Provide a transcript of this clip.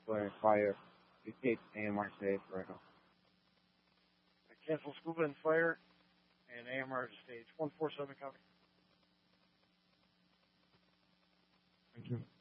Scuba and Fire. You take AMR safe right now. Cancel Scuba and Fire, and AMR to stage 147 copy. Thank you.